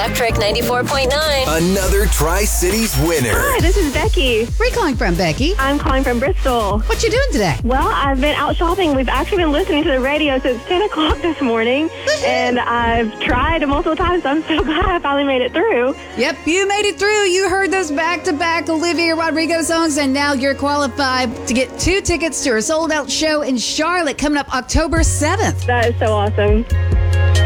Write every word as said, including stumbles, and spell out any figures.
Electric ninety-four point nine. Another Tri-Cities winner. Hi, this is Becky. Where are you calling from, Becky? I'm calling from Bristol. What you doing today? Well, I've been out shopping. We've actually been listening to the radio since ten o'clock this morning, and I've tried multiple times, so I'm so glad I finally made it through. Yep, you made it through. You heard those back-to-back Olivia Rodrigo songs, and now you're qualified to get two tickets to her sold-out show in Charlotte coming up October seventh. That is so awesome.